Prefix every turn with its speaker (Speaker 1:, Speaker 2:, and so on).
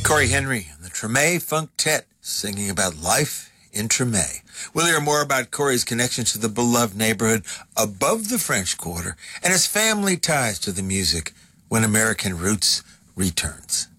Speaker 1: Corey Henry and the Treme Funktet singing about life in Treme. We'll hear more about Corey's connection to the beloved neighborhood above the French Quarter and his family ties to the music when American Roots returns.